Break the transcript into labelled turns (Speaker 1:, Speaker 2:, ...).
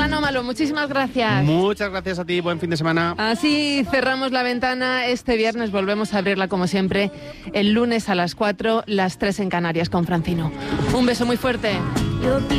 Speaker 1: Anómalo, muchísimas gracias.
Speaker 2: Muchas gracias a ti, buen fin de semana.
Speaker 1: Así cerramos la ventana. Este viernes volvemos a abrirla como siempre. El lunes a las 4, las 3 en Canarias con Francino. Un beso muy fuerte.